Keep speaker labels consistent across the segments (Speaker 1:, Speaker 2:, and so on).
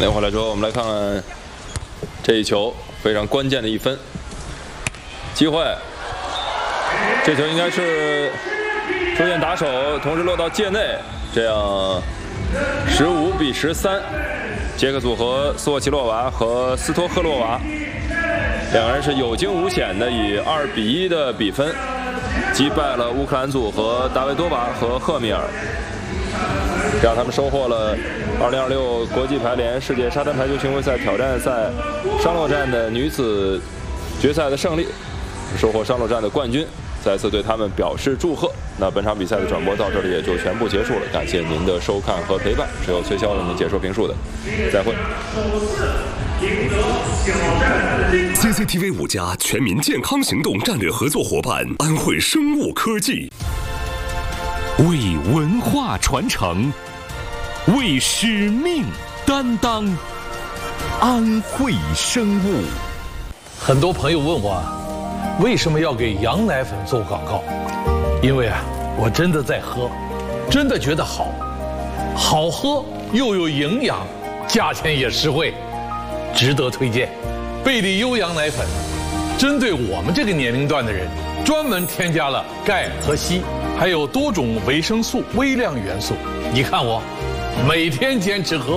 Speaker 1: 连回来之后，我们来看看这一球非常关键的一分机会。这球应该是出现打手，同时落到界内，这样15-13。捷克组合斯沃齐洛娃和斯托赫洛娃两人是有惊无险的以2-1的比分击败了乌克兰组合达维多娃和赫米尔，让他们收获了2026国际排联世界沙滩排球巡回赛挑战赛商洛站的女子决赛的胜利，收获商洛站的冠军，再次对他们表示祝贺。那本场比赛的转播到这里也就全部结束了，感谢您的收看和陪伴，是由崔骁为您解说评述的，再会。
Speaker 2: CCTV 5家全民健康行动战略合作伙伴安慧生物科技，
Speaker 3: 为文化传承，为使命担当，安慧生物。
Speaker 4: 很多朋友问我，为什么要给羊奶粉做广告？因为我真的在喝，真的觉得好，好喝又有营养，价钱也实惠，值得推荐。贝利优羊奶粉，针对我们这个年龄段的人，专门添加了钙和硒，还有多种维生素、微量元素。你看我，每天坚持喝。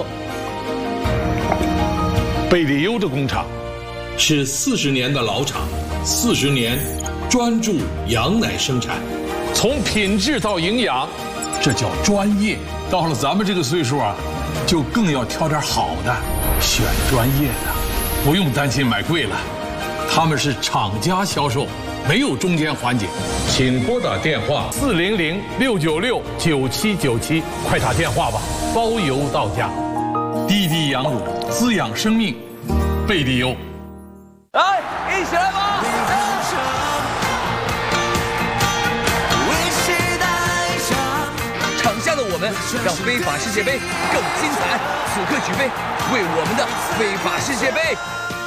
Speaker 4: 贝利优的工厂是40年的老厂，40年专注羊奶生产，从品质到营养，这叫专业。到了咱们这个岁数就更要挑点好的，选专业的，不用担心买贵了。他们是厂家销售，没有中间环节。请拨打电话400-696-9797，快打电话吧，包邮到家。滴滴羊乳，滋养生命，贝利优。
Speaker 5: 来，一起来吧！场下的我们让非法世界杯更精彩，此刻举杯，为我们的非法世界杯。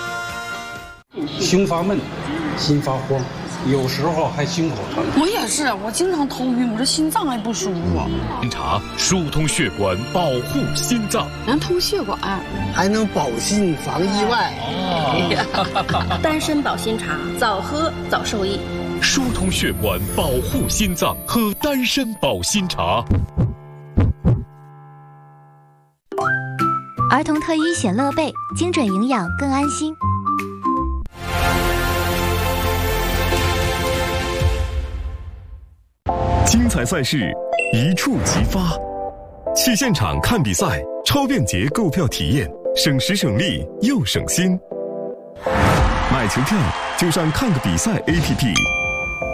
Speaker 6: 胸发闷，心发慌，有时候还心口疼。
Speaker 7: 我也是，我经常头晕，我这心脏还不舒服。
Speaker 3: 新茶疏通血管，保护心脏，
Speaker 7: 能通血管，
Speaker 6: 还能保心防意外。
Speaker 8: 丹参保心茶，早喝早受益。
Speaker 3: 疏通血管，保护心脏，喝丹参保心茶。
Speaker 9: 儿童特医显乐贝，精准营养更安心。
Speaker 2: 精彩赛事一触即发，去现场看比赛，超便捷购票体验，省时省力又省心。买球票就上看个比赛 APP。